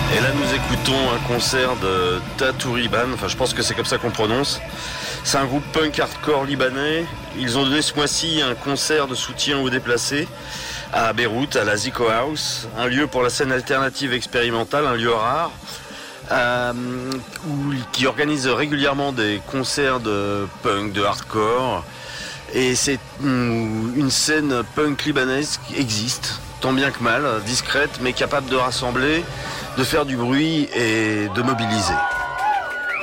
Et là, nous écoutons un concert de Tatouriban, enfin je pense que c'est comme ça qu'on prononce. C'est un groupe punk hardcore libanais. Ils ont donné ce mois-ci un concert de soutien aux déplacés à Beyrouth, à la Zico House, un lieu pour la scène alternative expérimentale, un lieu rare, qui organise régulièrement des concerts de punk, de hardcore. Et c'est une scène punk libanaise qui existe, tant bien que mal, discrète, mais capable de rassembler, de faire du bruit et de mobiliser.